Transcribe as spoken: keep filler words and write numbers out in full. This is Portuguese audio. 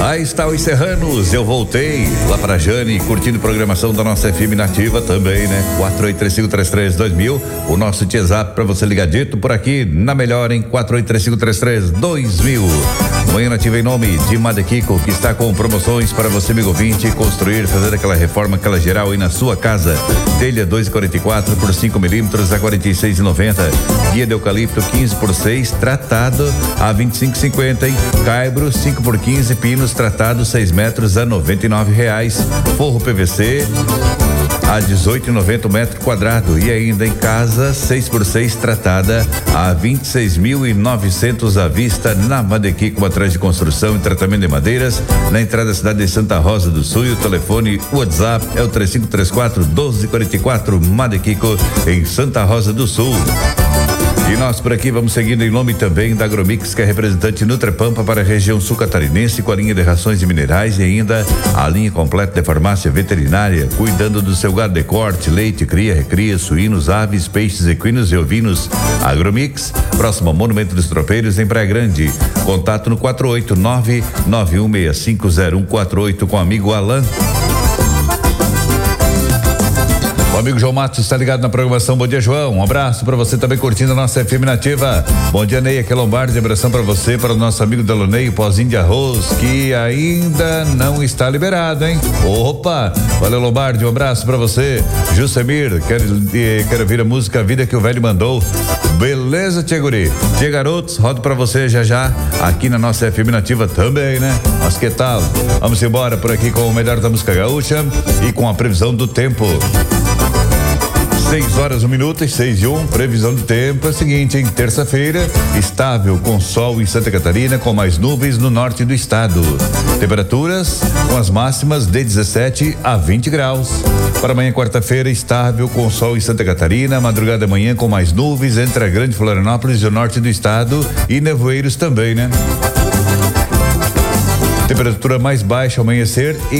Aí está os Serranos, eu voltei lá para Jane, curtindo programação da nossa F M Nativa também, né? quatro oito três cinco três três dois mil, o nosso WhatsApp para você ligadito por aqui na melhor em quatro oito três cinco três três dois mil. Manhã Nativa em nome de Madequico, que está com promoções para você, amigo ouvinte, construir, fazer aquela reforma, aquela geral aí na sua casa. Telha dois e quarenta e quatro por cinco milímetros a quarenta e seis e noventa. Guia de eucalipto quinze por seis, tratado a vinte e cinco e cinquenta, hein? Caibro cinco por quinze, pinos tratado seis metros a noventa e nove reais. Forro P V C a dezoito e noventa metro quadrado, e ainda em casa seis por seis tratada a vinte e seis mil e novecentos à vista na Madequico, uma atrás de construção e tratamento de madeiras, na entrada da cidade de Santa Rosa do Sul. E o telefone, o WhatsApp é o três cinco três quatro, doze quarenta e quatro, Madequico, em Santa Rosa do Sul. E nós por aqui vamos seguindo em nome também da Agromix, que é representante Nutrepampa para a região sul catarinense, com a linha de rações e minerais e ainda a linha completa de farmácia veterinária, cuidando do seu gado de corte, leite, cria, recria, suínos, aves, peixes, equinos e ovinos. Agromix, próximo ao Monumento dos Tropeiros, em Praia Grande. Contato no quatro oito nove, nove um seis cinco zero um quatro oito com o amigo Alan. O amigo João Matos está ligado na programação. Bom dia, João. Um abraço para você também curtindo a nossa F M Nativa. Bom dia, Ney, aqui é Lombardi. Abração para você, para o nosso amigo Delonei, o pozinho de arroz, que ainda não está liberado, hein? Opa! Valeu, Lombardi. Um abraço para você. Jussemir, quero, quero ouvir a música A Vida que o Velho Mandou. Beleza, tia guri? Tia garotos, rodo pra você já já, aqui na nossa F M Nativa também, né? Mas que tal? Vamos embora por aqui com o melhor da música gaúcha e com a previsão do tempo. seis horas, um minuto e seis e um, previsão do tempo é a seguinte, em terça-feira, estável com sol em Santa Catarina, com mais nuvens no norte do estado. Temperaturas com as máximas de dezessete a vinte graus. Para amanhã, quarta-feira, estável com sol em Santa Catarina, madrugada amanhã com mais nuvens entre a Grande Florianópolis e o norte do estado e nevoeiros também, né? Temperatura mais baixa ao amanhecer e